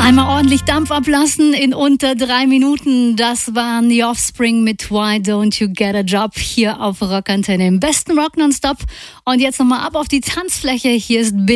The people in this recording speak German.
Einmal ordentlich Dampf ablassen in unter 3 Minuten. Das waren The Offspring mit Why Don't You Get a Job hier auf Rockantenne. Im besten Rock nonstop. Und jetzt nochmal ab auf die Tanzfläche. Hier ist